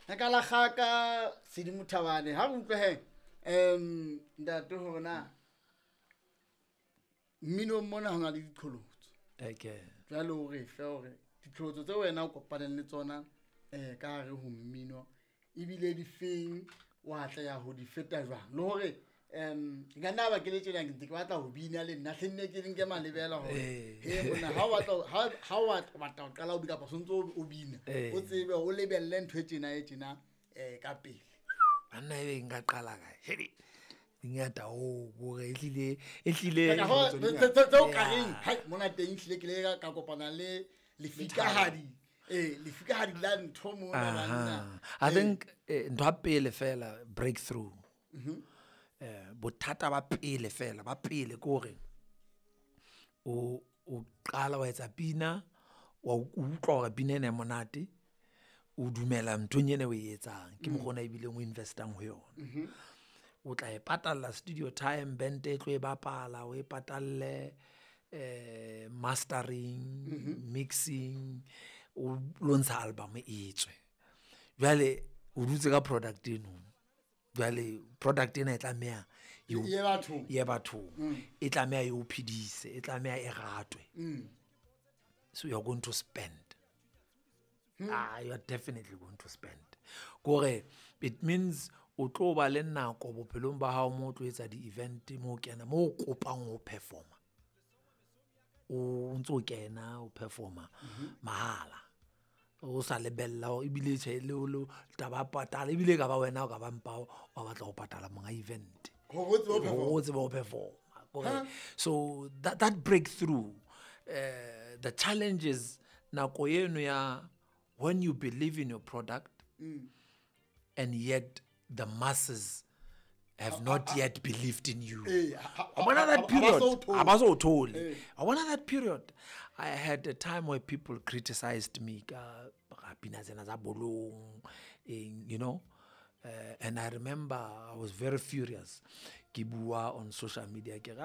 ka la khaka Sedimo Thabane ha utlwe he ntate hore na mmino mona hona le diqholotso Okay. jwale hore fe hore diqholotso tse wena o kopaneng le tsona ka hare ho mmino ebile di feng wa tla ya ho di feta jwang le hore nga nna ba ke le tjena ke batla ho bina le nna hlenne ke nke malebela hore he mona ha wa batla ho qala ho bina pa sontso o bina o tsebe o lebelle ntho e tjena ka pele Anna e nka qala ka hedi ngata o gore ehlile tseo ka reng hai mona teng hlile ke le ka kopana le lefikahadi lefikahadi la ntho mona banna I think ntho ya pele fela breakthrough bothata ba pele fela ba pele ke hore o qala wa etsa pina wa utlwa hore pina ena e monate o dumela nthong ena o e etsang ke mogona ebile o investang ho yona o tla e patalla studio time band e tlo e bapala o e patalle mastering mixing o lontsha album e tswe jwale o dutse ka product eno jwale product ena e tlameha ye batho e tlameha e o phidise e tlameha e ratwe so you're going to spend you are definitely going to spend gore it means o tlo ba le nako bophelong ba hao mo tlo etsa di event mo kena mo kopang ho performa o ntso kena o performa mahala o sa lebella o ibile tshele o taba patala ibile ka ba wena o ka ba mpa o batla go patala monga event ho tseba o performa so that breakthrough the challenges nako eno ya when you believe in your product and yet the masses have not yet believed in you. I wonder that period. I had a time where people criticized me, you know, and I remember I was very furious. Kibua on social media.